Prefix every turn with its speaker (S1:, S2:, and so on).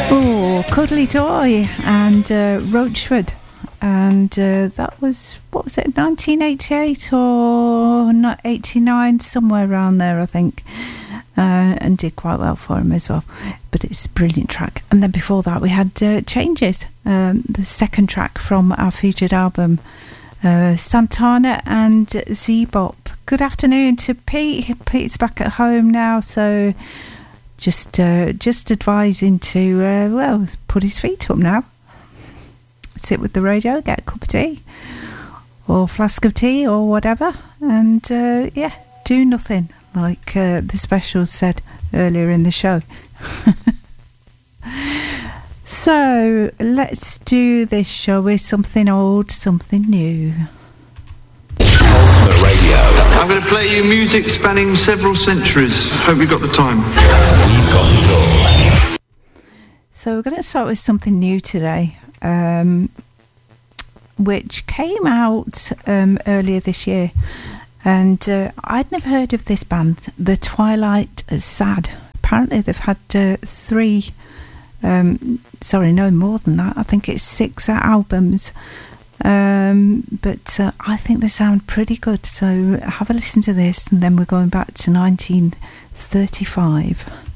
S1: Oh, Cuddly Toy and Roachford. And that was, what was it, 1988 or not 89, somewhere around there, I think. And did quite well for him as well. But it's a brilliant track. And then before that, we had Changes, the second track from our featured album, Santana and Z-Bop. Good afternoon to Pete. Pete's back at home now, so just advising to, well, put his feet up now. Sit with the radio, get a cup of tea or flask of tea or whatever, and yeah, do nothing, like the specials said earlier in the show. So let's do this, shall we? Something old, something new.
S2: Ultimate Radio.
S3: I'm going to play you music spanning several centuries. Hope you've got the time.
S2: We've got it all.
S1: So we're going to start with something new today, which came out earlier this year, and I'd never heard of this band, The Twilight Sad. Apparently they've had no more than that. I think it's 6 albums, but I think they sound pretty good. So have a listen to this, and then we're going back to 1935.